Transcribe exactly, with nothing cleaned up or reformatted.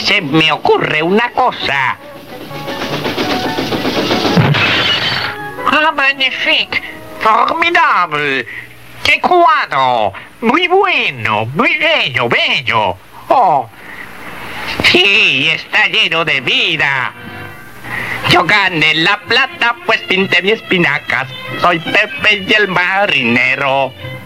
se me ocurre una cosa. ¡Ah, magnifique! ¡Formidable! ¡Qué cuadro! ¡Muy bueno! ¡Muy bello, bello! ¡Oh! Sí, está lleno de vida. Yo gané la plata, pues pinté mis espinacas. Soy Pepe y el marinero.